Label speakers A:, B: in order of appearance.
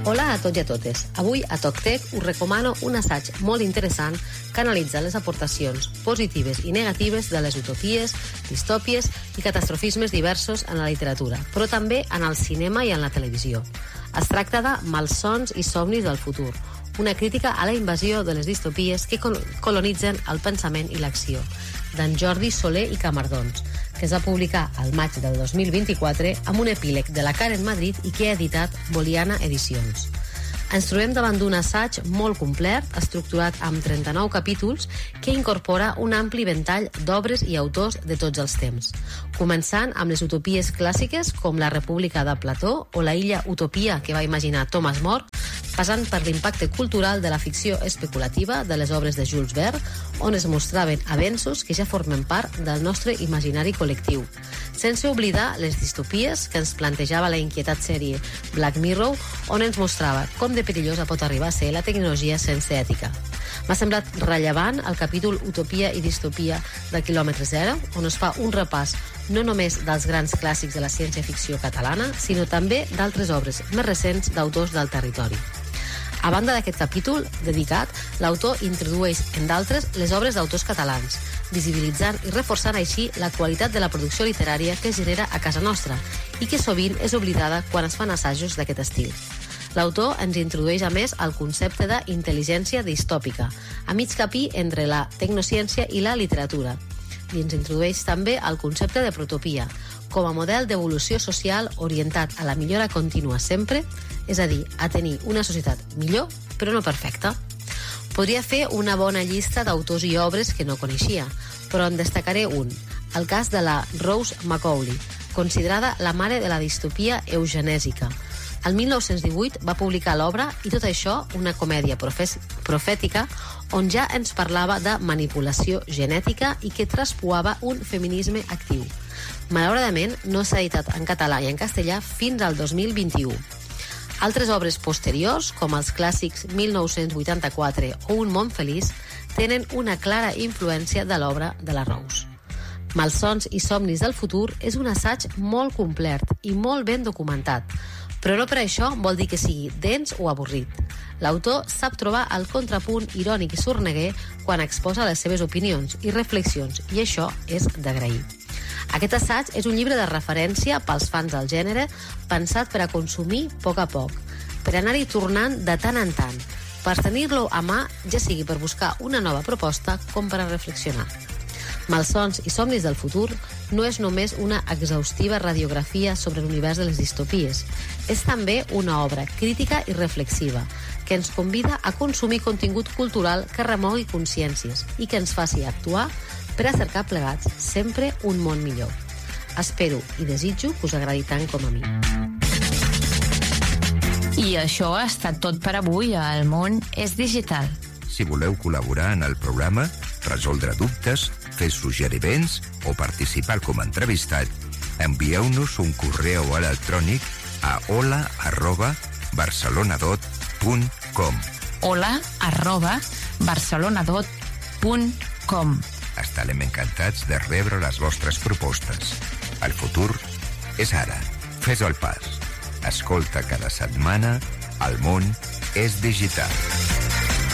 A: Hola a tots i a totes. Avui a TocTec us recomano un assaig molt interessant que analitza les aportacions positives i negatives de les utopies, distòpies i catastrofismes diversos en la literatura, però també en el cinema i en la televisió. Es tracta de Malsons i somnis del futur, una crítica a la invasió de les distopies que colonitzen el pensament i l'acció, d'en Jordi Soler i Camardons, que es va publicar al maig del 2024 amb un epíleg de la Karen Madrid i que ha editat Boliana Edicions. Ens trobem davant d'un assaig molt complet, estructurat amb 39 capítols, que incorpora un ampli ventall d'obres i autors de tots els temps, començant amb les utopies clàssiques com la República de Plató o la illa Utopia que va imaginar Thomas More, passant per l'impacte cultural de la ficció especulativa de les obres de Jules Verne, on es mostraven avenços que ja formen part del nostre imaginari col·lectiu, sense oblidar les distopies que ens plantejava la inquietat sèrie Black Mirror, on ens mostrava com de perillosa pot arribar a ser la tecnologia sense ètica. M'ha semblat rellevant el capítol Utopia i Distopia de Quilòmetre Zero, on es fa un repàs no només dels grans clàssics de la ciència-ficció catalana, sinó també d'altres obres més recents d'autors del territori. A banda d'aquest capítol dedicat, l'autor introdueix, en d'altres, les obres d'autors catalans, visibilitzant i reforçant així la qualitat de la producció literària que es genera a casa nostra i que sovint és oblidada quan es fan assajos d'aquest estil. L'autor ens introdueix, a més, el concepte d'intel·ligència distòpica, a mig camí entre la tecnociència i la literatura. I ens introdueix també el concepte de protopia, com a model d'evolució social orientat a la millora contínua sempre, és a dir, a tenir una societat millor, però no perfecta. Podria fer una bona llista d'autors i obres que no coneixia, però en destacaré un, el cas de la Rose Macaulay, considerada la mare de la distopia eugenèsica. El 1918 va publicar l'obra I tot això, una comèdia profètica, on ja ens parlava de manipulació genètica i que traspuava un feminisme actiu. Malauradament, no s'ha editat en català i en castellà fins al 2021. Altres obres posteriors, com els clàssics 1984 o Un món feliç, tenen una clara influència de l'obra de la Rose. Malsons i somnis del futur és un assaig molt complet i molt ben documentat, però no per això vol dir que sigui dens o avorrit. L'autor sap trobar el contrapunt irònic i sorneguer quan exposa les seves opinions i reflexions, i això és d'agrair. Aquest assaig és un llibre de referència pels fans del gènere, pensat per a consumir a poc, per anar-hi tornant de tant en tant, per tenir-lo a mà, ja sigui per buscar una nova proposta com per a reflexionar. Malsons i somnis del futur no és només una exhaustiva radiografia sobre l'univers de les distopies. És també una obra crítica i reflexiva que ens convida a consumir contingut cultural que remogui consciències i que ens faci actuar per a cercar plegats sempre un món millor. Espero i desitjo que us agradi tant com a mi.
B: I això ha estat tot per avui a El món és digital.
C: Si voleu col·laborar en el programa, resoldre dubtes, fer suggeriments o participar com a entrevistat, envieu-nos un correu electrònic a hola@barcelonadot.com
B: hola@barcelonadot.com.
C: Estarem encantats de rebre les vostres propostes. El futur és ara. Fes el pas. Escolta cada setmana El món és digital.